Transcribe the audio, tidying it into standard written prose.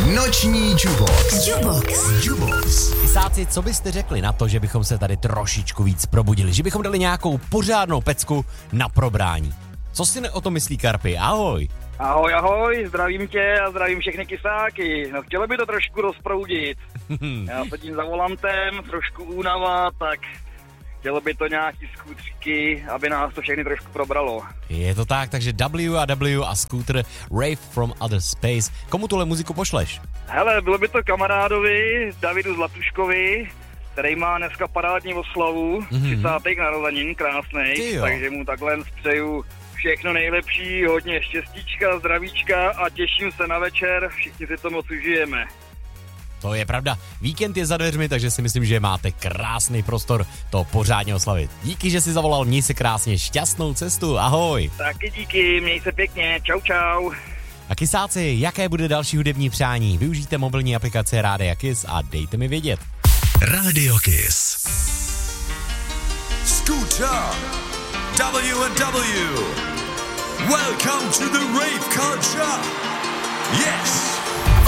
Noční Jubox. Isáci, co byste řekli na to, že bychom se tady trošičku víc probudili? Že bychom dali nějakou pořádnou pecku na probrání? Co si o to myslí Karpi? Ahoj. Ahoj, zdravím tě a zdravím všechny kysáky. No, chtělo by to trošku rozproudit. Já sedím za volantem, trošku únava, tak chtělo by to nějaký skútříky, aby nás to všechny trošku probralo. Je to tak, takže W a Scooter Rave from Outer Space. Komu tuhle muziku pošleš? Hele, bylo by to kamarádovi, Davidu Zlatuškovi, který má dneska parádní oslavu, 30. narozenin, krásnej, takže mu takhle přeju všechno nejlepší, hodně štěstíčka, zdravíčka a těším se na večer, všichni si to moc užijeme. To je pravda. Víkend je za dveřmi, takže si myslím, že máte krásný prostor to pořádně oslavit. Díky, že jsi zavolal, měj se krásně, šťastnou cestu, ahoj. Taky díky, měj se pěkně, čau. A kysáci, jaké bude další hudební přání? Využijte mobilní aplikace Rádia Kiss a dejte mi vědět. Radio Kiss. Scooter W&W. Welcome to the rave culture. Yes.